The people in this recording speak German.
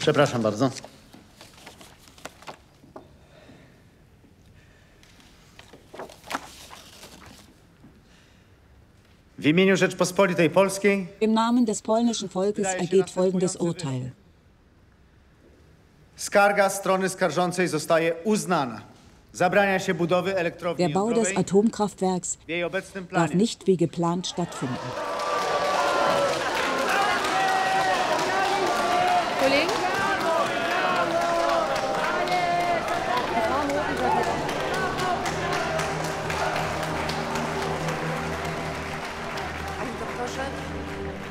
Przepraszam bardzo. W imieniu Rzeczpospolitej Polskiej Im Namen des polnischen Volkes ergeht folgendes Urteil. Skarga strony skarżącej zostaje uznana. Zabrania się budowy elektrowni Der Bau des jądrowej Atomkraftwerks w jej obecnym darf planie. nicht wie geplant stattfinden.